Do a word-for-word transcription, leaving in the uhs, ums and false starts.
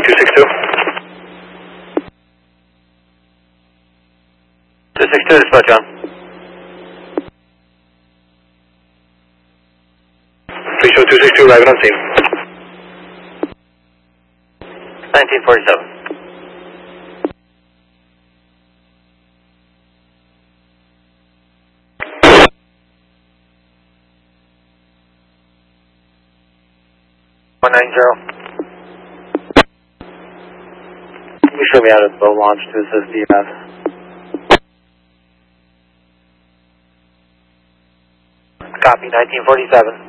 two six two. two six two, dispatch on. Please show two six two, arriving on scene. nineteen forty-seven. one nine zero. We should be out of boat launch to assist D F. Copy, nineteen forty-seven.